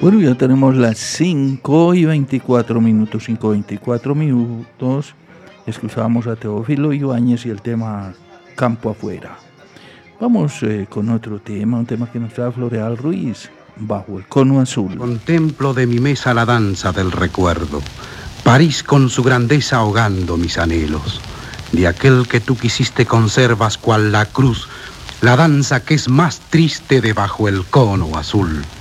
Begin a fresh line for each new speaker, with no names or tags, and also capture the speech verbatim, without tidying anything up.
Bueno, ya tenemos las cinco y veinticuatro minutos, cinco y veinticuatro minutos. Escuchábamos a Teófilo Ibáñez y el tema Campo Afuera. Vamos eh, con otro tema, un tema que nos trae Floreal Ruiz, Bajo el Cono Azul.
Contemplo de mi mesa la danza del recuerdo, París con su grandeza ahogando mis anhelos. De aquel que tú quisiste conservas cual la cruz, la danza que es más triste debajo el cono azul.